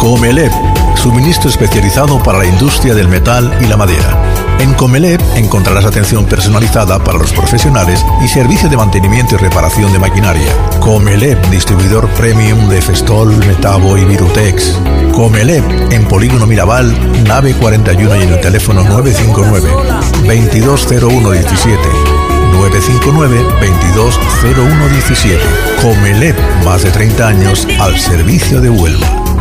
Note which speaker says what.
Speaker 1: Comelep, suministro especializado para la industria del metal y la madera. En Comelep encontrarás atención personalizada para los profesionales y servicio de mantenimiento y reparación de maquinaria. Comelep, distribuidor premium de Festol, Metabo y Virutex. Comelep, en Polígono Mirabal, nave 41 y en el teléfono 959-220117. 959-220117. Comelep, más de 30 años al servicio de Huelva.